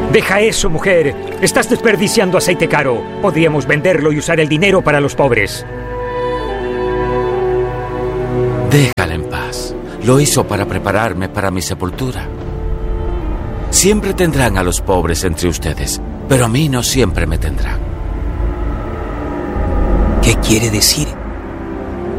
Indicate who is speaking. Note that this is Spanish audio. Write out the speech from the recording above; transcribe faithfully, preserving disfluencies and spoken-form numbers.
Speaker 1: Deja eso, mujer. Estás desperdiciando aceite caro. Podríamos venderlo y usar el dinero para los pobres.
Speaker 2: Déjala en paz. Lo hizo para prepararme para mi sepultura. Siempre tendrán a los pobres entre ustedes, pero a mí no siempre me tendrán.
Speaker 3: ¿Qué quiere decir?